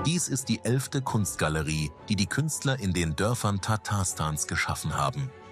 Dies ist die 11. Kunstgalerie, die die Künstler in den Dörfern Tatarstans geschaffen haben.